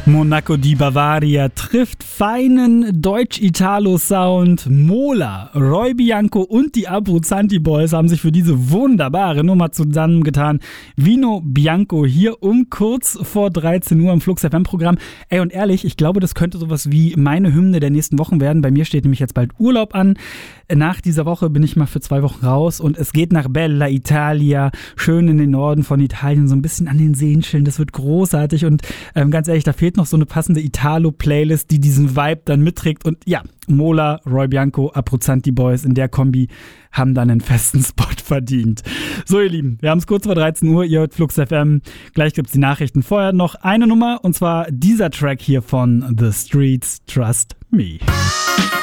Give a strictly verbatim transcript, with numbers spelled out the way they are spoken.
Monaco di Bavaria trifft feinen Deutsch-Italo-Sound. Mola, Roy Bianco und die Abruzzanti Boys haben sich für diese wunderbare Nummer zusammengetan. Vino Bianco hier um kurz vor dreizehn Uhr im Flux F M-Programm. Ey, und ehrlich, ich glaube, das könnte sowas wie meine Hymne der nächsten Wochen werden. Bei mir steht nämlich jetzt bald Urlaub an. Nach dieser Woche bin ich mal für zwei Wochen raus und es geht nach Bella Italia, schön in den Norden von Italien, so ein bisschen an den Seen chillen. Das wird großartig und ähm, ganz ehrlich, da fehlt noch so eine passende Italo-Playlist, die diesen Vibe dann mitträgt. Und ja, Mola, Roy Bianco, Abruzzanti Boys in der Kombi haben dann einen festen Spot verdient. So, ihr Lieben, wir haben es kurz vor dreizehn Uhr, ihr hört Flux F M. Gleich gibt's die Nachrichten. Vorher noch eine Nummer und zwar dieser Track hier von The Streets, Trust Me.